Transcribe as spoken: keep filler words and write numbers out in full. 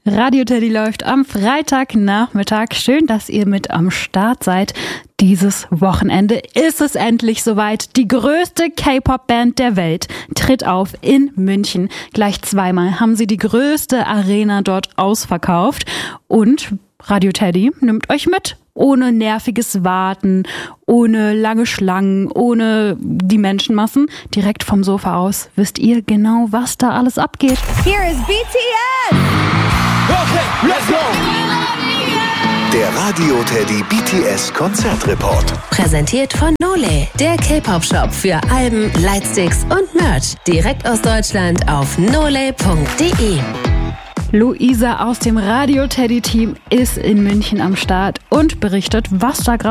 Radio Teddy läuft am Freitagnachmittag. Schön, dass ihr mit am Start seid. Dieses Wochenende ist es endlich soweit. Die größte K-Pop-Band der Welt tritt auf in München. Gleich zweimal haben sie die größte Arena dort ausverkauft. Und Radio Teddy nimmt euch mit. Ohne nerviges Warten, ohne lange Schlangen, ohne die Menschenmassen. Direkt vom Sofa aus wisst ihr genau, was da alles abgeht. Here is B T S! Okay, let's go! Der Radio Teddy B T S Konzertreport. Präsentiert von Nole, der K-Pop-Shop für Alben, Lightsticks und Merch. Direkt aus Deutschland auf nole punkt de. Luisa aus dem Radio Teddy Team ist in München am Start und berichtet, was da gerade